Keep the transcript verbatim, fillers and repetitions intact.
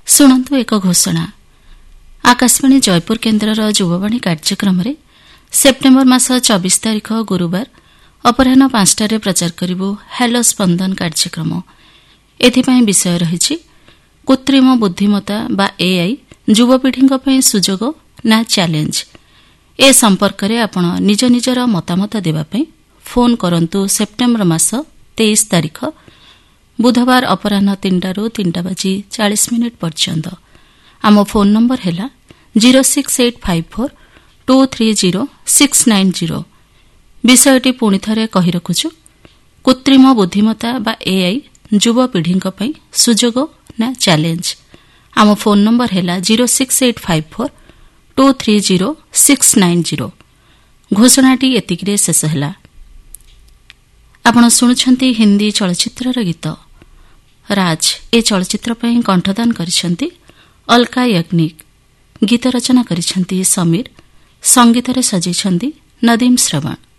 ଶୁଣନ୍ତୁ ଏକ ଘୋଷଣା। ଆକାଶବାଣୀ ଜୟପୁର କେନ୍ଦ୍ରର ଯୁବବାଣୀ କାର୍ଯ୍ୟକ୍ରମରେ ସେପ୍ଟେମ୍ବର ମାସ ଚବିଶ ତାରିଖ ଗୁରୁବାର ଅପରାହ୍ନ ପାଞ୍ଚଟାରେ ପ୍ରଚାର କରିବୁ ହ୍ୟାଲୋ ସ୍ପନ୍ଦନ କାର୍ଯ୍ୟକ୍ରମ। ଏଥିପାଇଁ ବିଷୟ ରହିଛି କୃତ୍ରିମ ବୁଦ୍ଧିମତ୍ତା ବା ଏଆଇ ଯୁବପିଢ଼ିଙ୍କ ପାଇଁ ସୁଯୋଗ ନା ଚ୍ୟାଲେଞ୍ଜ। ଏ ସମ୍ପର୍କରେ ଆପଣ ନିଜ ନିଜର ମତାମତ ଦେବାପାଇଁ ଫୋନ୍ କରନ୍ତୁ ସେପ୍ଟେମ୍ବର ମାସ ତେଇଶ ତାରିଖ ବୁଧବାର ଅପରାହ୍ନ ତିନିଟାରୁ ତିନିଟା ବାଜି ଚାଳିଶ ମିନିଟ୍ ପର୍ଯ୍ୟନ୍ତ। ଆମ ଫୋନ୍ ନମ୍ବର ହେଲା zero six eight five four two three zero six nine zero. ବିଷୟଟି ପୁଣି ଥରେ କହି ରଖୁଛୁ, କୃତ୍ରିମ ବୁଦ୍ଧିମତ୍ତା ବା ଏଆଇ ଯୁବପିଢ଼ିଙ୍କ ପାଇଁ ସୁଯୋଗ ନା ଚ୍ୟାଲେଞ୍ଜ। ଆମ ଫୋନ୍ ନମ୍ବର ହେଲା zero six eight five four two three zero six nine zero. ଘୋଷଣାଟି ଏତିକିରେ ଶେଷ ହେଲା। ଆପଣ ଶୁଣୁଛନ୍ତି ହିନ୍ଦୀ ଚଳଚ୍ଚିତ୍ରର ଗୀତ। ରାଜ ଏ ଚଳଚ୍ଚିତ୍ର ପାଇଁ କଣ୍ଠଦାନ କରିଛନ୍ତି ଅଲକା ୟଗ୍ନିକ। ଗୀତ ରଚନା କରିଛନ୍ତି ସମୀର, ସଙ୍ଗୀତରେ ସଜେଇଛନ୍ତି ନଦୀମ ଶ୍ରବଣ।